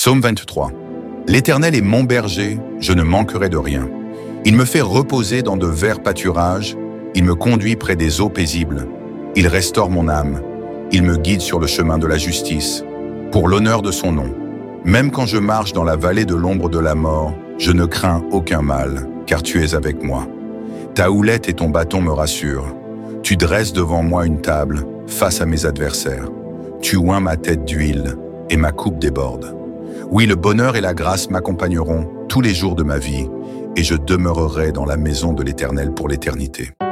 Psaume 23. L'Éternel est mon berger, je ne manquerai de rien. Il me fait reposer dans de verts pâturages, il me conduit près des eaux paisibles. Il restaure mon âme, il me guide sur le chemin de la justice, pour l'honneur de son nom. Même quand je marche dans la vallée de l'ombre de la mort, je ne crains aucun mal, car tu es avec moi. Ta houlette et ton bâton me rassurent. Tu dresses devant moi une table, face à mes adversaires. Tu oins ma tête d'huile, et ma coupe déborde. Oui, le bonheur et la grâce m'accompagneront tous les jours de ma vie, et je demeurerai dans la maison de l'Éternel pour l'éternité.